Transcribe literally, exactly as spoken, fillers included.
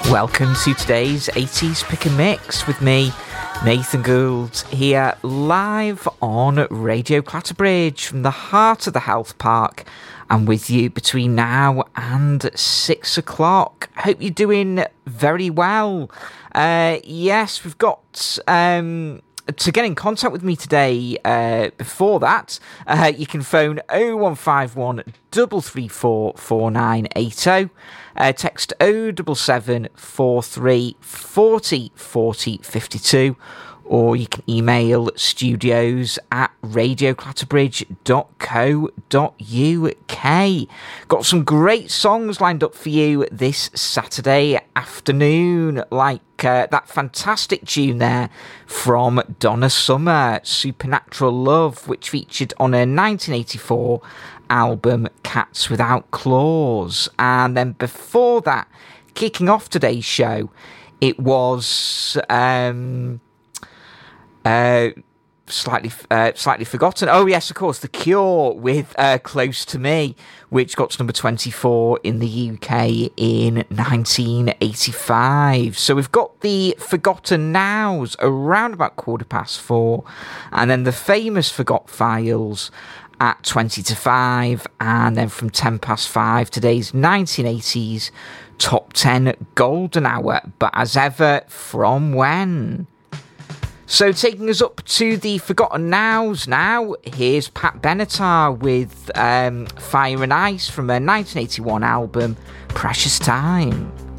Welcome to today's eighties Pick and Mix with me, Nathan Gould, here live on Radio Clatterbridge from the heart of the Health Park. I'm with you between now and six o'clock. Hope you're doing very well. Uh, yes, we've got... Um, to get in contact with me today, uh, before that, uh, you can phone oh one five one, three three four, four nine eight oh, uh, text oh seven seven, four three four oh, four oh five two, or you can email studios at radio clatterbridge dot co dot uk. Got some great songs lined up for you this Saturday afternoon, like uh, that fantastic tune there from Donna Summer, Supernatural Love, which featured on her nineteen eighty-four album Cats Without Claws. And then before that, kicking off today's show, it was... Um, Uh, slightly, uh, slightly forgotten. Oh yes, of course, The Cure with uh, "Close to Me," which got to number twenty-four in the U K in nineteen eighty-five. So we've got the Forgotten Nows around about quarter past four, and then the famous Forgot Files at twenty to five, and then from ten past five, today's nineteen eighties top ten golden hour. But as ever, from when? So taking us up to the Forgotten Nows now, here's Pat Benatar with um, Fire and Ice from her nineteen eighty-one album, Precious Time.